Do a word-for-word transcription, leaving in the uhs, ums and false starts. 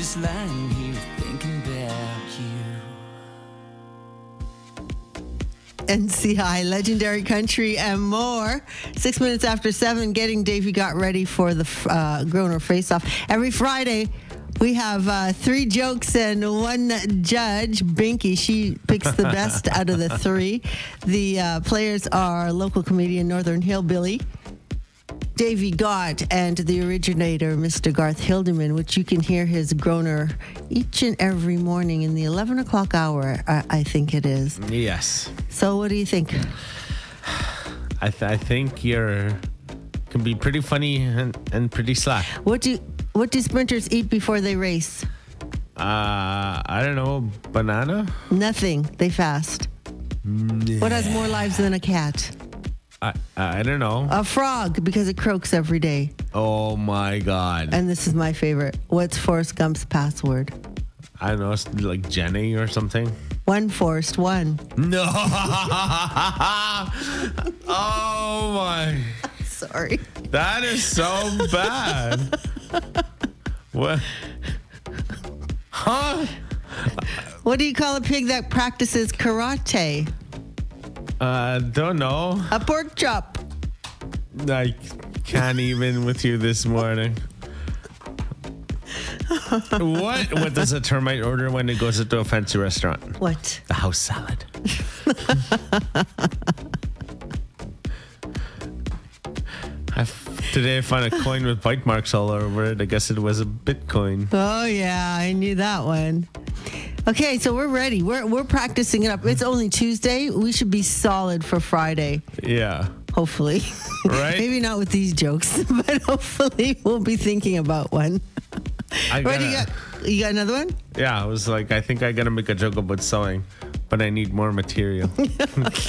just lying here thinking about you. N C I, Legendary Country, and more. Six minutes after seven, getting Davey got ready for the uh, Groner Face-Off. Every Friday, we have uh, three jokes and one judge, Binky. She picks the best out of the three. The uh, players are local comedian Northern Hillbilly, Davey Gott, and the originator, Mister Garth Hildeman, which you can hear his groaner each and every morning in the eleven o'clock hour, I, I think it is. Yes. So what do you think? I, th- I think you're can be pretty funny and, and pretty slack. What do what do sprinters eat before they race? Uh, I don't know, banana? Nothing. They fast. What has more lives than a cat? I I don't know. A frog, because it croaks every day. Oh my God. And this is my favorite. What's Forrest Gump's password? I don't know, it's like Jenny or something. One Forrest, one. No. Oh my. Sorry. That is so bad. What? Huh? What do you call a pig that practices karate? Uh, don't know. A pork chop. I can't even with you this morning. What? What does a termite order when it goes into a fancy restaurant? What? The house salad. I've, today I found a coin with bite marks all over it. I guess it was a Bitcoin. Oh, yeah. I knew that one. Okay, so we're ready. We're we're practicing it up. It's only Tuesday. We should be solid for Friday. Yeah. Hopefully. Right? Maybe not with these jokes, but hopefully we'll be thinking about one. I Ready? You gotta- got, you got another one? Yeah, I was like, I think I gotta make a joke about sewing, but I need more material.